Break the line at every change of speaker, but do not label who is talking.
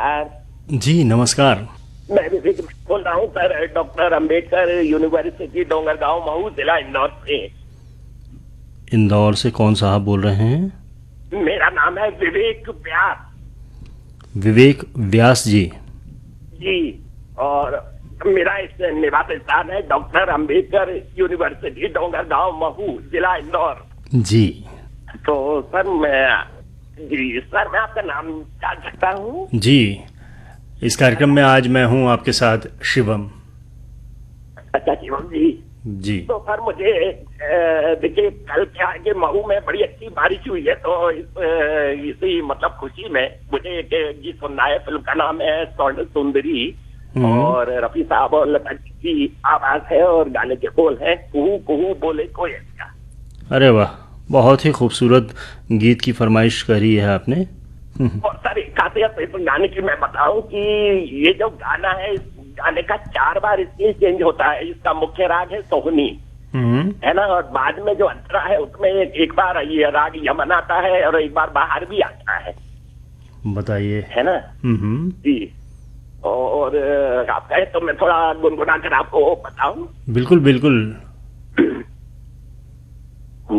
नमस्कार।
जी नमस्कार।
मैं विवेक बोल रहा हूँ sir, doctor Ambedkar university Dongargaon Mhow, जिला इंदौर से।
इंदौर से कौन साहब बोल रहे हैं?
मेरा नाम है विवेक व्यास
विवेक व्यास जी।
जी। और मेरा इस निवास स्थान है डॉक्टर अंबेडकर यूनिवर्सिटी डोंगरगांव महू, जिला इंदौर।
जी
तो सर मैं आपका नाम जान सकता हूँ?
जी, इस कार्यक्रम में आज मैं हूँ आपके साथ शिवम।
अच्छा शिवम जी।
जी
तो सर मुझे देखिए, कल क्या है कि मऊ में बड़ी अच्छी बारिश हुई है, तो इसी मतलब खुशी में मुझे एक गीत सुनना है। फिल्म का नाम है स्वर्ण सुंदरी और रफी साहब और लता जी की आवाज है और गाने के बोल है कुहू कुहू बोले कोयलिया।
अरे वाह, बहुत ही खूबसूरत गीत की फरमाइश करी है आपने।
और सर एक खासियत इस गाने की मैं बताऊं कि ये जो गाना है, इस गाने का 4 बार स्केल चेंज होता है। इसका मुख्य राग है सोहनी, है ना, और बाद में जो अंतरा है उसमें एक बार ये राग यमन आता है और एक बार बाहर भी आता है।
बताइए।
है ना? जी। और आप कहें तो मैं थोड़ा गुनगुना कर आपको बताऊं?
बिल्कुल बिल्कुल,